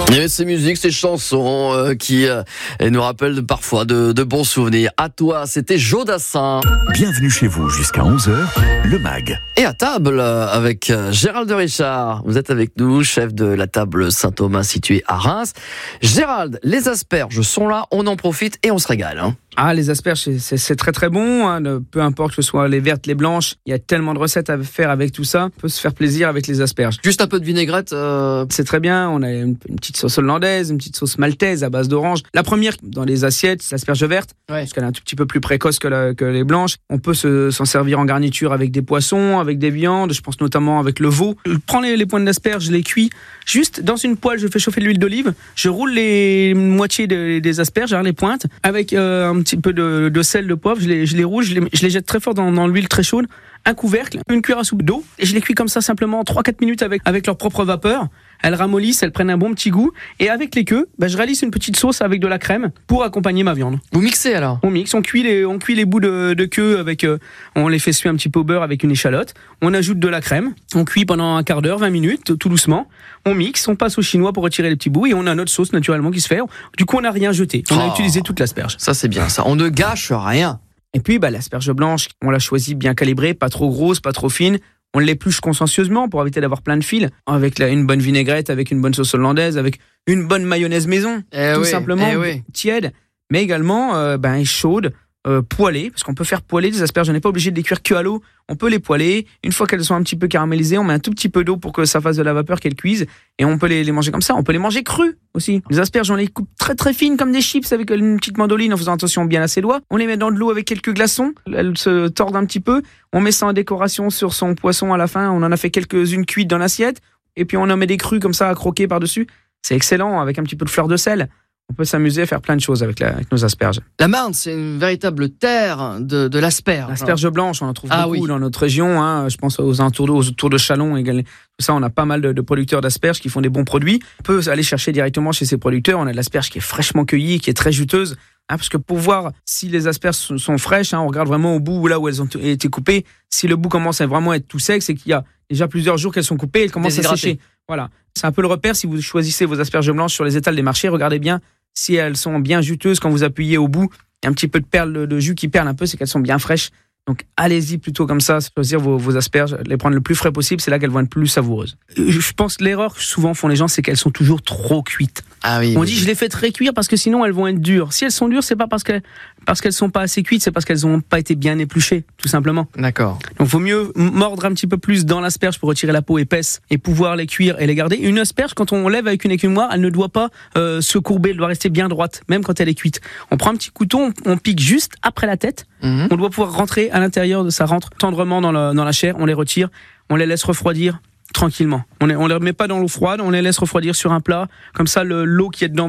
Et ces musiques, ces chansons qui nous rappellent parfois de bons souvenirs. À toi, c'était Jodassin. Bienvenue chez vous jusqu'à 11h, le MAG. Et à table avec Gérald de Richard. Vous êtes avec nous, chef de la table Saint-Thomas située à Reims. Gérald, les asperges sont là, on en profite et on se régale. Ah, les asperges, c'est très très bon, hein. Peu importe que ce soit les vertes, les blanches, il y a tellement de recettes à faire avec tout ça. On peut se faire plaisir avec les asperges. Juste un peu de vinaigrette. C'est très bien, on a une petite sauce hollandaise, une petite sauce maltaise à base d'orange. La première dans les assiettes, c'est l'asperge verte, parce qu'elle est un tout petit peu plus précoce que les blanches. On peut s'en servir en garniture avec des poissons, avec des viandes, je pense notamment avec le veau. Je prends les pointes d'asperges, je les cuis. Juste dans une poêle, je fais chauffer de l'huile d'olive, je roule les moitiés des asperges, les pointes, avec un petit peu de sel, de poivre, je les roule, je les jette très fort dans l'huile très chaude, un couvercle, une cuillère à soupe d'eau, et je les cuis comme ça simplement 3-4 minutes avec leur propre vapeur. Elles ramollissent, elles prennent un bon petit goût, et avec les queues, je réalise une petite sauce avec de la crème pour accompagner ma viande. Vous mixez alors? On mixe, on cuit les bouts de queue avec, on les fait suer un petit peu au beurre avec une échalote, on ajoute de la crème, on cuit pendant un quart d'heure, 20 minutes, tout doucement, on mixe, on passe au chinois pour retirer les petits bouts, et on a notre sauce naturellement qui se fait. Du coup, on n'a rien jeté, on a utilisé toute l'asperge. Ça c'est bien ça, on ne gâche rien. Et puis l'asperge blanche, on l'a choisie bien calibrée, pas trop grosse, pas trop fine. On l'épluche consciencieusement pour éviter d'avoir plein de fils, avec une bonne vinaigrette, avec une bonne sauce hollandaise, avec une bonne mayonnaise maison, simplement tiède, mais également chaude, poêlée, parce qu'on peut faire poêler des asperges, on n'est pas obligé de les cuire que à l'eau, on peut les poêler, une fois qu'elles sont un petit peu caramélisées, on met un tout petit peu d'eau pour que ça fasse de la vapeur, qu'elles cuisent, et on peut les manger comme ça, on peut les manger crues aussi. Les asperges, on les coupe très très fines comme des chips avec une petite mandoline en faisant attention bien à ses doigts, on les met dans de l'eau avec quelques glaçons, elles se tordent un petit peu, on met ça en décoration sur son poisson à la fin, on en a fait quelques-unes cuites dans l'assiette, et puis on en met des crues comme ça à croquer par-dessus, c'est excellent, avec un petit peu de fleur de sel. On peut s'amuser à faire plein de choses avec nos asperges. La Marne, c'est une véritable terre de l'asperge. L'asperge blanche, on en trouve beaucoup dans notre région. Je pense aux autour de Châlons. Tout ça, on a pas mal de producteurs d'asperges qui font des bons produits. On peut aller chercher directement chez ces producteurs. On a de l'asperge qui est fraîchement cueillie, qui est très juteuse. Parce que pour voir si les asperges sont fraîches, on regarde vraiment au bout là où elles ont été coupées. Si le bout commence à vraiment être tout sec, c'est qu'il y a déjà plusieurs jours qu'elles sont coupées, elles commencent à sécher. Voilà, c'est un peu le repère. Si vous choisissez vos asperges blanches sur les étals des marchés, regardez bien si elles sont bien juteuses quand vous appuyez au bout. Il y a un petit peu de perles de jus qui perlent un peu, c'est qu'elles sont bien fraîches. Donc allez-y plutôt comme ça, choisir vos asperges, les prendre le plus frais possible, c'est là qu'elles vont être plus savoureuses. Je pense que l'erreur que souvent font les gens, c'est qu'elles sont toujours trop cuites. On dit je les fais très cuire parce que sinon elles vont être dures. Si elles sont dures, c'est pas parce qu'elles sont pas assez cuites, c'est parce qu'elles ont pas été bien épluchées, tout simplement. D'accord. Donc vaut mieux mordre un petit peu plus dans l'asperge pour retirer la peau épaisse et pouvoir les cuire et les garder. Une asperge, quand on lève avec une écumoire, elle ne doit pas se courber, elle doit rester bien droite, même quand elle est cuite. On prend un petit couteau, on pique juste après la tête. On doit pouvoir rentrer à l'intérieur, ça rentre tendrement dans la chair, on les retire, on les laisse refroidir tranquillement. On les remet pas dans l'eau froide, on les laisse refroidir sur un plat, comme ça l'eau qui est dedans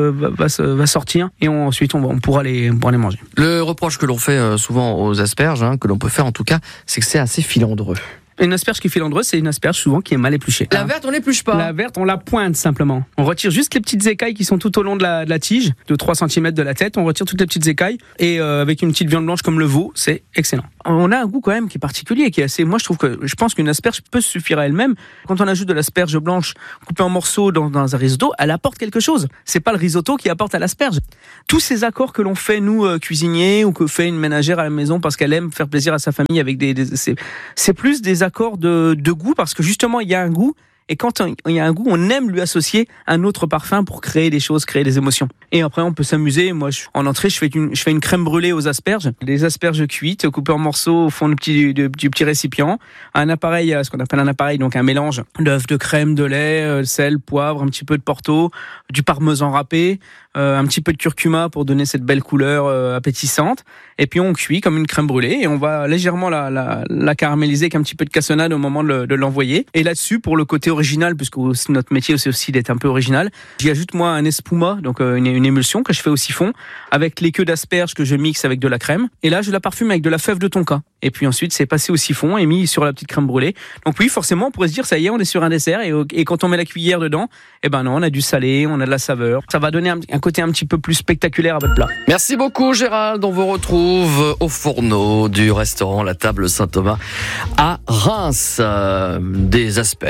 va sortir et ensuite on pourra les manger. Le reproche que l'on fait souvent aux asperges, que l'on peut faire en tout cas, c'est que c'est assez filandreux. Une asperge qui est filandreuse, c'est une asperge souvent qui est mal épluchée. La verte, on l'épluche pas. La verte, on la pointe simplement. On retire juste les petites écailles qui sont tout au long de la tige, de 3 cm de la tête. On retire toutes les petites écailles et avec une petite viande blanche comme le veau, c'est excellent. On a un goût quand même qui est particulier, qui est assez. Moi, je pense qu'une asperge peut suffire à elle-même. Quand on ajoute de l'asperge blanche coupée en morceaux dans un risotto, elle apporte quelque chose. C'est pas le risotto qui apporte à l'asperge. Tous ces accords que l'on fait nous cuisiniers ou que fait une ménagère à la maison parce qu'elle aime faire plaisir à sa famille avec c'est plus des accords de goût parce que justement il y a un goût. Et quand il y a un goût, on aime lui associer un autre parfum pour créer des choses, créer des émotions. Et après, on peut s'amuser. Moi, en entrée, je fais une crème brûlée aux asperges. Des asperges cuites, coupées en morceaux au fond du petit récipient. Un appareil, ce qu'on appelle un appareil, donc un mélange d'œufs, de crème, de lait, sel, poivre, un petit peu de porto, du parmesan râpé, un petit peu de curcuma pour donner cette belle couleur appétissante. Et puis, on cuit comme une crème brûlée et on va légèrement la caraméliser avec un petit peu de cassonade au moment de l'envoyer. Et là-dessus, pour le côté original, puisque notre métier c'est aussi d'être un peu original, j'y ajoute moi un espuma, donc une émulsion que je fais au siphon, avec les queues d'asperges que je mixe avec de la crème. Et là, je la parfume avec de la fève de tonka. Et puis ensuite, c'est passé au siphon et mis sur la petite crème brûlée. Donc oui, forcément, on pourrait se dire, ça y est, on est sur un dessert. Et quand on met la cuillère dedans, eh ben non, on a du salé, on a de la saveur. Ça va donner un côté un petit peu plus spectaculaire à votre plat. Merci beaucoup, Gérald. On vous retrouve au fourneau du restaurant La Table Saint-Thomas à Reims. Des asperges blanches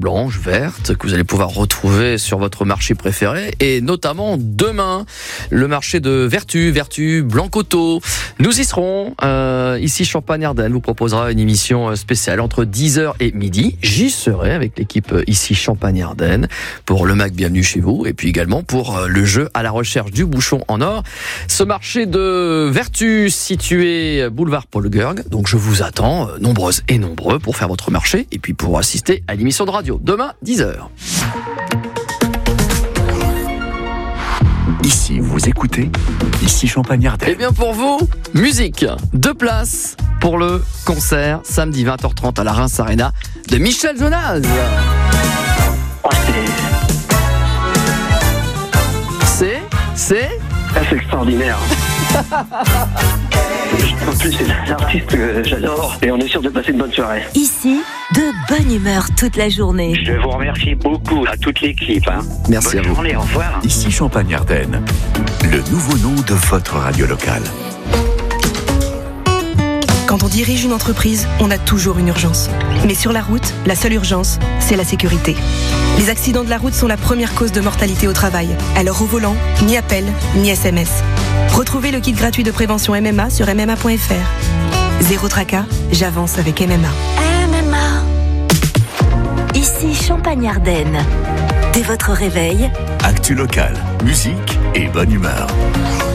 blanches, vertes, que vous allez pouvoir retrouver sur votre marché préféré, et notamment demain, le marché de Vertu Blanc-Coteau. Nous y serons, ici Champagne-Ardenne vous proposera une émission spéciale entre 10h et midi. J'y serai avec l'équipe ici Champagne-Ardenne pour le MAG Bienvenue chez vous, et puis également pour le jeu à la recherche du bouchon en or. Ce marché de Vertu situé boulevard Paul Gurg, donc je vous attends nombreuses et nombreux pour faire votre marché et puis pour assister à l'émission de radio demain 10h. Ici, vous écoutez, ici Champagne-Ardenne. Et bien pour vous, musique, 2 places pour le concert samedi 20h30 à la Reims Arena de Michel Jonas. C'est extraordinaire. En plus, c'est un artiste que j'adore et on est sûr de passer une bonne soirée. Ici, de bonne humeur toute la journée. Je vous remercie beaucoup à toute l'équipe. Merci bonne à vous. journée, au revoir. Ici Champagne-Ardenne, le nouveau nom de votre radio locale. Quand on dirige une entreprise, on a toujours une urgence. Mais sur la route, la seule urgence, c'est la sécurité. Les accidents de la route sont la première cause de mortalité au travail. Alors au volant, ni appel, ni SMS. Retrouvez le kit gratuit de prévention MMA sur MMA.fr. Zéro tracas, j'avance avec MMA. MMA. Ici Champagne-Ardenne. Dès votre réveil, Actu locale, musique et bonne humeur.